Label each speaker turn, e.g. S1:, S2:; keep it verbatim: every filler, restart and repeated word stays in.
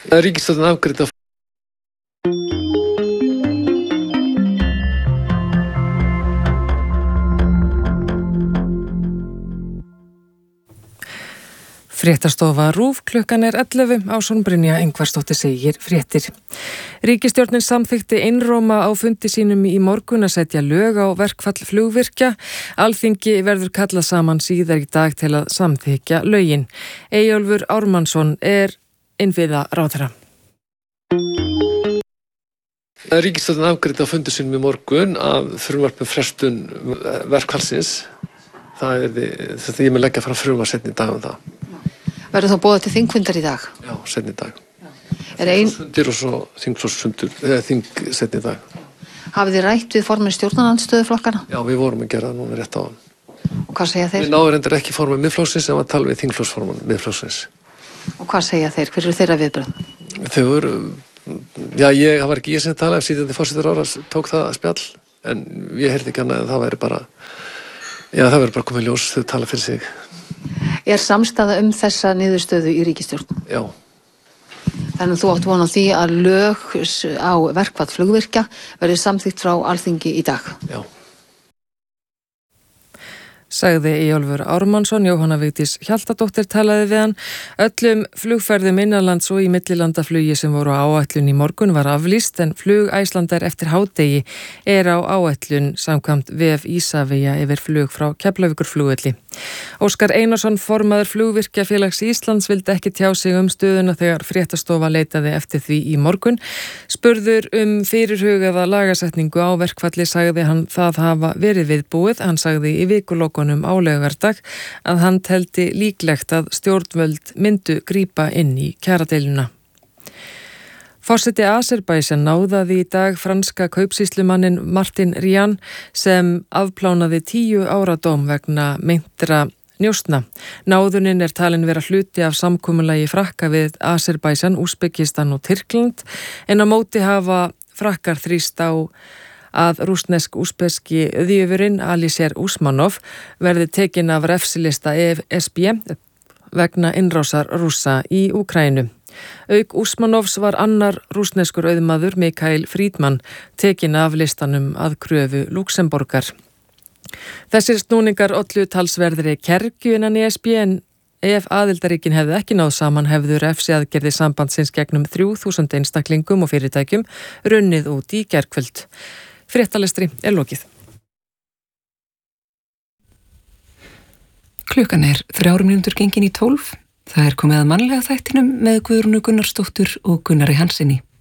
S1: Ríkisstjórnin afgreiddi á
S2: Fréttastofa RÚV, klukkan er ellefu, Ásrún Brynja Ingvarsdóttir segir fréttir. Ríkisstjórnin samþykkti einróma á fundi sínum í morgun að setja lög á verkfall flugvirkja. Alþingi verður kallað saman síðar í dag til að samþykkja lögin. Eyjólfur Ármannsson er innviða ráðherra.
S1: Ríkisstjórnin afgreiddi á fundi sínum í morgun að frumvarp um frestun verkfallsins. Það er þetta ég mun leggja fram frumvarp seinni í dag um það.
S3: Verður þá boðað til þingfundar í dag?
S1: Já, seinni í dag.
S3: Er ein...
S1: Fundir og svo þingflokksfundur, eða þing seinni í dag.
S3: Hafið þið rætt við formenn stjórnarandstöðuflokkana?
S1: Já, við vorum að gera það núna rétt á hann.
S3: Og hvað segja þeir?
S1: Við náðum reyndar ekki formenn Miðflokksins en var að tala við þingflokksformann Miðflokksins.
S3: Og hvað segja þeir? Hver eru þeirra viðbrögð?
S1: Þau voru, já, ég, það var ekki ég sem talaði, sitjandi forsætisráðherra tók það spjall, en ég heyrði ekki annað en það væri bara, já, það væri bara komið ljós, þau tala fyrir sig.
S3: Er samstaða um þessa niðurstöðu í ríkisstjórn?
S1: Já.
S3: Þannig að þú átt von á því að lög á verkfall flugvirkja verði samþykkt frá Alþingi í dag?
S1: Já.
S2: Sagði Eyjólfur Ármannsson. Jóhanna Vigdís Hjaltadóttir talaði við hann. Öllum flugferðum innanlands og í millilandaflugi sem voru á áætlun í morgun var aflýst en flug Icelandair eftir hádegi er á áætlun samkvæmt vef Ísavia yfir flug frá Keflavíkurflugvelli. Óskar Einarsson, formaður Flugvirkjafélags Íslands, vildi ekki tjá sig um stöðuna þegar fréttastofa leitaði eftir því í morgun. Spurður um fyrirhugaða lagasetningu á verkfalli sagði hann það hafa verið viðbúið. Hann sagði í vikulokunum á laugardag að hann teldi líklegt að stjórnvöld myndu grípa inn í kjaradeiluna. Forseti Azerbaijan náðaði í dag franska kaupsýslumannin Martin Rian sem afplánaði tíu ára dóm vegna meintra njósna. Náðunin er talin vera hluti af samkomulagi Frakka við Azerbaijan, Úsbekistan og Tyrkland en á móti hafa Frakkar þrýst á að rússnesk-úsbeski auðjöfurinn Alisher Usmanov verði tekin af refsilista E S B vegna innrásar Rússa í Úkraínu. Auk Usmanovs var annar rússneskur auðmaður Mikael Friedman tekin af listanum að kröfu Luxemborgar. Þessir snúningar ollu talsverðri kergju innan E S B en ef aðildarríkin hefðu ekki náð saman hefðu refsiaðgerðir sambandsins gegnum þrjú þúsund einstaklingum og fyrirtækjum runnið út í gærkvöld. Fréttalestri er lokið.
S4: Klukkan er þrjár mínútur gengin í tólf. Það er komið að mannlega þættinum með Guðrúnu Gunnarsdóttur og Gunnari Hansinni.